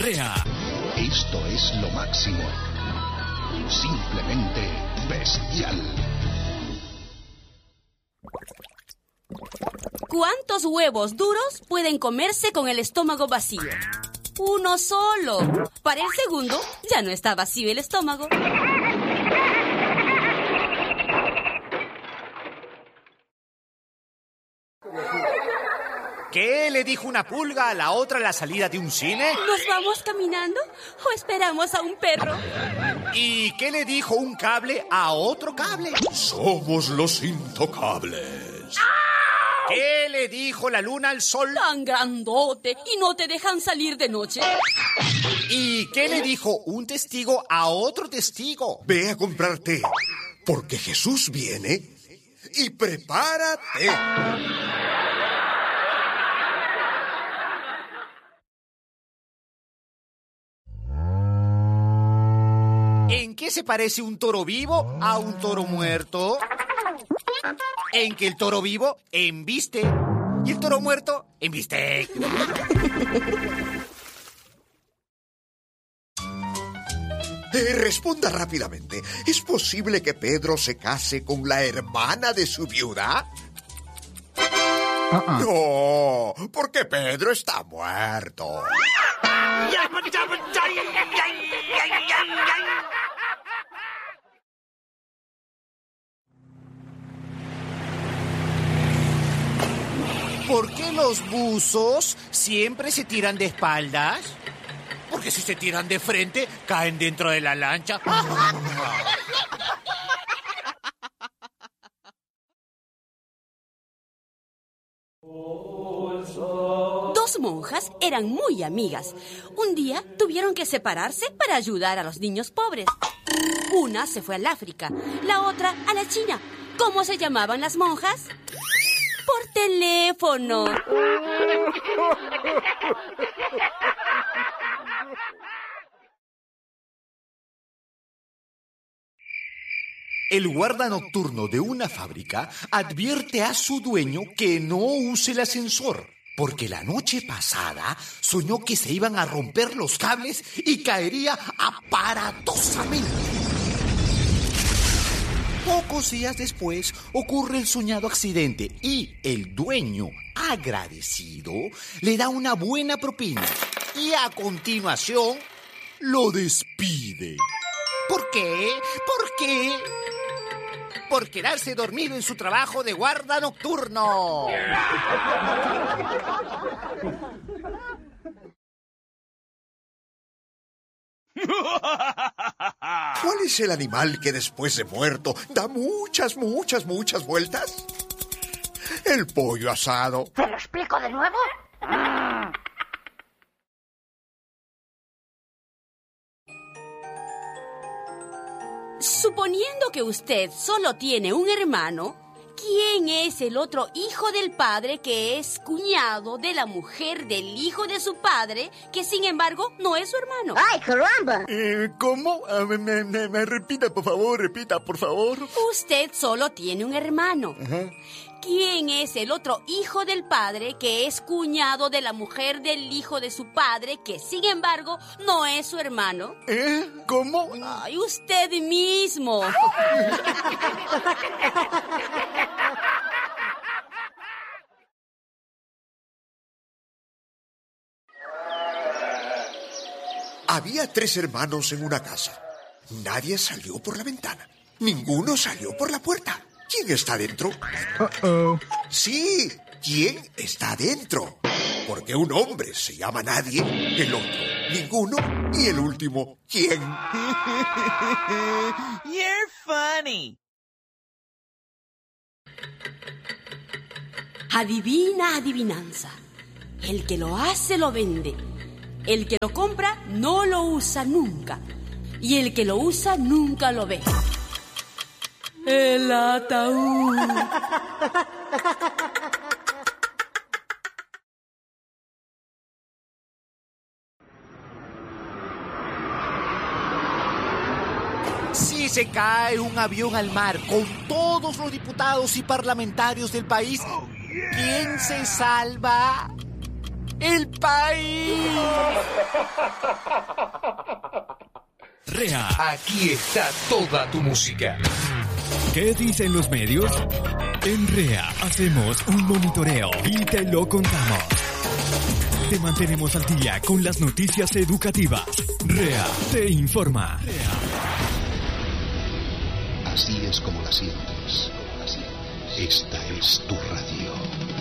diarrea. Esto es lo máximo. Simplemente bestial. ¿Cuántos huevos duros pueden comerse con el estómago vacío? Uno solo. Para el segundo, ya no está vacío el estómago. ¿Qué le dijo una pulga a la otra a la salida de un cine? ¿Nos vamos caminando o esperamos a un perro? ¿Y qué le dijo un cable a otro cable? Somos los intocables. ¿Qué le dijo la luna al sol? Tan grandote y no te dejan salir de noche. ¿Y qué le dijo un testigo a otro testigo? Ve a comprar té, porque Jesús viene y prepárate. ¿En qué se parece un toro vivo a un toro muerto? En que el toro vivo embiste y el toro muerto embiste. Responda rápidamente. ¿Es posible que Pedro se case con la hermana de su viuda? No, porque Pedro está muerto. ¿Por qué los buzos siempre se tiran de espaldas? Porque si se tiran de frente, caen dentro de la lancha. Dos monjas eran muy amigas. Un día tuvieron que separarse para ayudar a los niños pobres. Una se fue al África, la otra a la China. ¿Cómo se llamaban las monjas? Por teléfono. El guarda nocturno de una fábrica advierte a su dueño que no use el ascensor, porque la noche pasada soñó que se iban a romper los cables y caería aparatosamente. Pocos días después ocurre el soñado accidente y el dueño, agradecido, le da una buena propina y a continuación lo despide. ¿Por qué? ¿Por qué? Por quedarse dormido en su trabajo de guarda nocturno. ¿Cuál es el animal que después de muerto da muchas vueltas? El pollo asado. ¿Te lo explico de nuevo? Suponiendo que usted solo tiene un hermano, ¿quién es el otro hijo del padre que es cuñado de la mujer del hijo de su padre, que sin embargo no es su hermano? ¡Ay, caramba! ¿Cómo? Me repita, por favor. Usted solo tiene un hermano. Ajá. ¿Quién es el otro hijo del padre que es cuñado de la mujer del hijo de su padre, que sin embargo no es su hermano? ¿Cómo? ¡Ay, usted mismo! Había 3 hermanos en una casa. Nadie salió por la ventana. Ninguno salió por la puerta. ¿Quién está dentro? Sí, ¿quién está dentro? Porque un hombre se llama nadie, el otro ninguno y el último ¿quién? You're funny. Adivina, adivinanza. El que lo hace lo vende. El que lo compra no lo usa nunca. Y el que lo usa nunca lo ve. El ataúd. Si se cae un avión al mar con todos los diputados y parlamentarios del país, ¿quién se salva? ¡El país! REA. Aquí está toda tu música. ¿Qué dicen los medios? En REA hacemos un monitoreo y te lo contamos. Te mantenemos al día con las noticias educativas. REA te informa. Así es como la sientes. Esta es tu radio.